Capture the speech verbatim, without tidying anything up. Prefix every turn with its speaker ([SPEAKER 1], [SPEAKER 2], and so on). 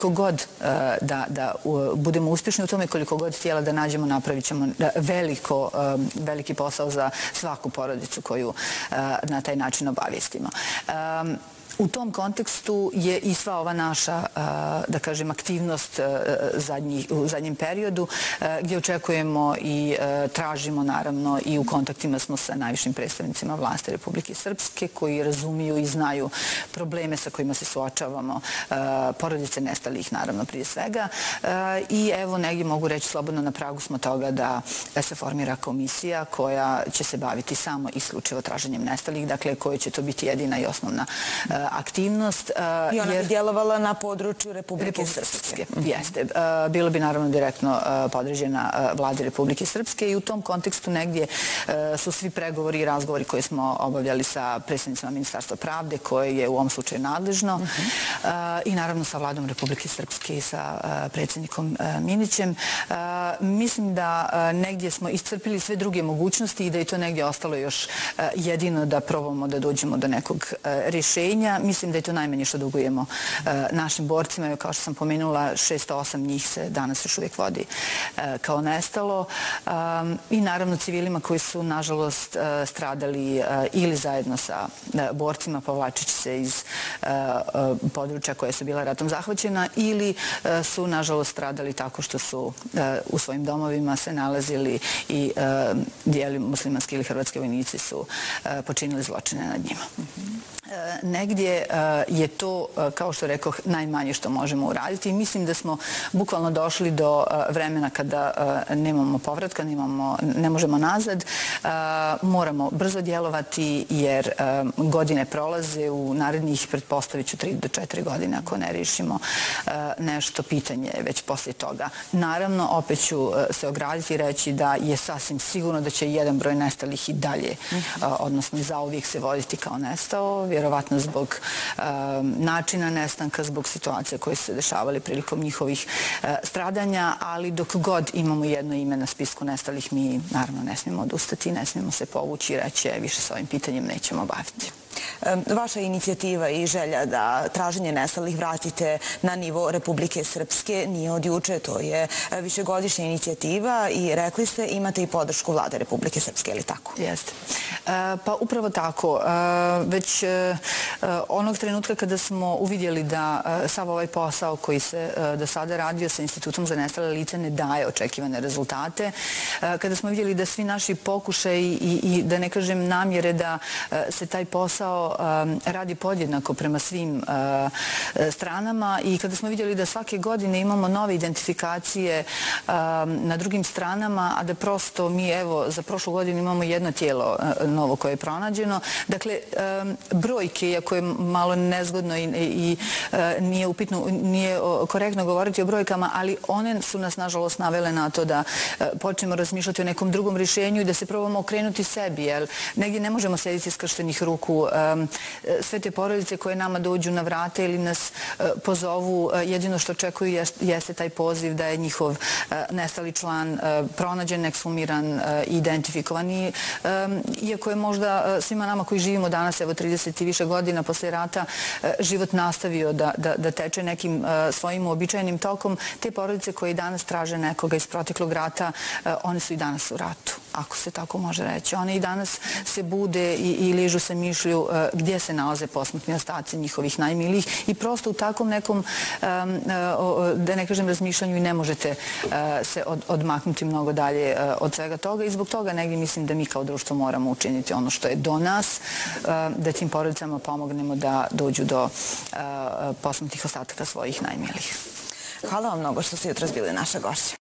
[SPEAKER 1] Koliko god da, da budemo uspješni u tome, koliko god htjela da nađemo, napravit ćemo veliko, veliki posao za svaku porodicu koju na taj način obavijestimo. U tom kontekstu je i sva ova naša, da kažem, aktivnost u zadnjem periodu, gdje očekujemo i tražimo, naravno, i u kontaktima smo sa najvišim predstavnicima vlasti Republike Srpske, koji razumiju i znaju probleme sa kojima se suočavamo, porodice nestalih, naravno, prije svega. I evo, negdje mogu reći, slobodno na pragu smo toga da se formira komisija koja će se baviti samo isključivo traženjem nestalih, dakle, koja će to biti jedina i osnovna aktivnost.
[SPEAKER 2] I ona bi djelovala na području Republike Srpske.
[SPEAKER 1] Jeste. Bilo bi naravno direktno podređena vladi Republike Srpske i u tom kontekstu negdje su svi pregovori i razgovori koje smo obavljali sa predsjednicima Ministarstva pravde, koje je u ovom slučaju nadležno, i naravno sa vladom Republike Srpske i sa predsjednikom Minićem. Mislim da negdje smo iscrpili sve druge mogućnosti i da je to negdje ostalo još jedino da probamo da dođemo do nekog rješenja. Mislim da je to najmanje što dugujemo našim borcima. Kao što sam pomenula, šesto osam njih se danas još uvijek vodi kao nestalo. I naravno civilima koji su, nažalost, stradali ili zajedno sa borcima, povlačeći se iz područja koje su bila ratom zahvaćena, ili su, nažalost, stradali tako što su u svojim domovima se nalazili i dijeli muslimanski ili hrvatski vojnici su počinili zločine nad njima. Negdje je to, kao što rekao, najmanje što možemo uraditi i mislim da smo bukvalno došli do vremena kada nemamo povratka, ne možemo nazad. Moramo brzo djelovati jer godine prolaze, u narednih, pretpostavit ću, tri do četiri godine ako ne riješimo nešto, pitanje već poslije toga. Naravno, opet ću se ograditi i reći da je sasvim sigurno da će jedan broj nestalih i dalje, odnosno i zauvijek se voditi kao nestao, vjerovatno zbog načina nestanka, zbog situacija koje su se dešavali prilikom njihovih stradanja, ali dok god imamo jedno ime na spisku nestalih, mi naravno ne smijemo odustati, ne smijemo se povući i reći više s ovim pitanjem nećemo baviti.
[SPEAKER 2] Vaša inicijativa i želja da traženje nestalih vratite na nivo Republike Srpske nije od juče, to je višegodišnja inicijativa i rekli ste imate i podršku vlade Republike Srpske, je li tako?
[SPEAKER 1] Jeste. Pa upravo tako. Već onog trenutka kada smo uvidjeli da sav ovaj posao koji se do sada radio sa Institutom za nestale lice ne daje očekivane rezultate, kada smo vidjeli da svi naši pokušaj i da ne kažem namjere da se taj posao radi podjednako prema svim stranama i kada smo vidjeli da svake godine imamo nove identifikacije na drugim stranama, a da prosto mi, evo, za prošlu godinu imamo jedno tijelo novo koje je pronađeno. Dakle, brojke, iako je malo nezgodno i nije upitno, nije korektno govoriti o brojkama, ali one su nas, nažalost, navele na to da počnemo razmišljati o nekom drugom rješenju i da se probamo okrenuti sebi, jer negdje ne možemo sediti skrštenih ruku. Sve te porodice koje nama dođu na vrate ili nas pozovu, jedino što očekuju jeste taj poziv da je njihov nestali član pronađen, ekshumiran, identifikovan. I iako je možda svima nama koji živimo danas, evo trideset i više godina posle rata, život nastavio da teče nekim svojim uobičajenim tokom, te porodice koje danas traže nekoga iz proteklog rata, one su i danas u ratu, ako se tako može reći. One i danas se bude i ližu se mišlju gdje se nalaze posmrtni ostaci njihovih najmilijih i prosto u takvom nekom, da ne kažem, razmišljanju i ne možete se odmaknuti mnogo dalje od svega toga i zbog toga negdje mislim da mi kao društvo moramo učiniti ono što je do nas, da tim porodicama pomognemo da dođu do posmrtnih ostataka svojih najmilijih.
[SPEAKER 2] Hvala vam mnogo što ste jutros bili naša gošća.